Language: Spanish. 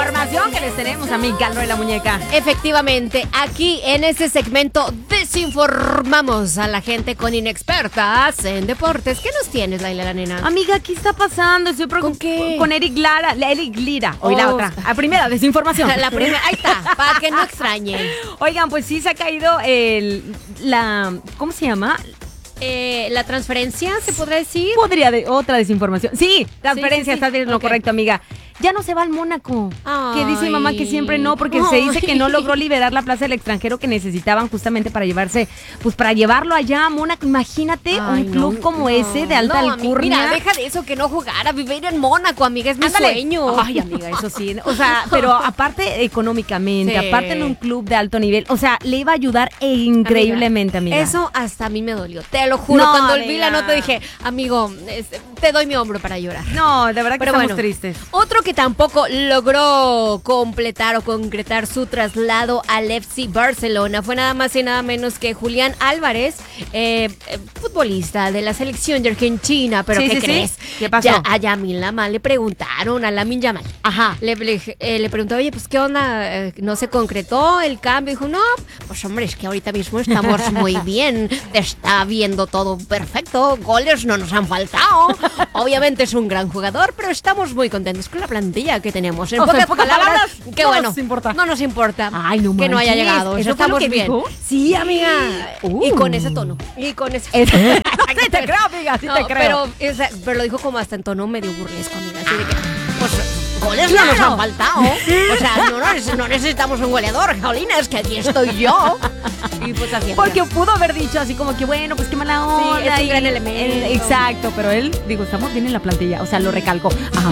información que les tenemos a mi Calro de la Muñeca. Efectivamente, aquí en este segmento desinformamos a la gente con inexpertas en deportes. ¿Qué nos tienes, Laila, la nena? Amiga, ¿qué está pasando? Estoy ¿Con qué? Con Eric Lira. Hoy la Oh. otra. La primera, desinformación. La primera, ahí está, para que no extrañen. Oigan, pues sí se ha caído ¿cómo se llama? La transferencia, ¿se podrá decir? Otra desinformación. Sí, transferencia, sí. estás bien, lo Ok. correcto, amiga. Ya no se va al Mónaco. Que dice mi mamá que siempre no, porque se dice que no logró liberar la plaza del extranjero que necesitaban justamente para llevarlo allá a Mónaco. Imagínate un club como ese de alta alcurnia. Mira, deja de eso, que no jugara, vivir en Mónaco, amiga, es mi Ándale. sueño. Ay, amiga, eso sí. O sea, pero aparte económicamente, Sí. aparte en un club de alto nivel, o sea, le iba a ayudar increíblemente, amiga. Eso hasta a mí me dolió, te lo juro. No, Cuando vi amiga. la nota dije, amigo, te doy mi hombro para llorar. No, de verdad que Pero estamos bueno, tristes. Otro que tampoco logró completar o concretar su traslado al FC Barcelona fue nada más y nada menos que Julián Álvarez, futbolista de la selección de Argentina. Pero Sí, ¿qué sí, sí. crees? ¿Qué pasó? Ya a Yamin Lamal le preguntaron, a Lamine Yamal. Ajá. Le preguntó, oye, pues, ¿qué onda? ¿No se concretó el cambio? Dijo, no, pues, hombre, es que ahorita mismo estamos muy bien. Está viendo todo perfecto. Goles no nos han faltado. Obviamente es un gran jugador, pero estamos muy contentos con la plantilla que tenemos. En O sea, pocas palabras, qué no bueno. nos importa. No nos importa. Ay, no que no haya manches. llegado. ¿Eso fue Estamos lo que bien. dijo? Sí, amiga. Y Uh. con ese tono. Y con ese Sí te creo, amiga, sí No, te creo. pero lo dijo como hasta en tono medio burlesco, amiga. Así de que, pues, goles no nos han faltado. O sea, no necesitamos un goleador, Jolina, es que aquí estoy yo. Y pues así. Porque pudo haber dicho así como que, bueno, pues qué mala onda. es un y- gran elemento. Exacto, pero él, estamos bien en la plantilla, o sea, lo recalcó. Ajá.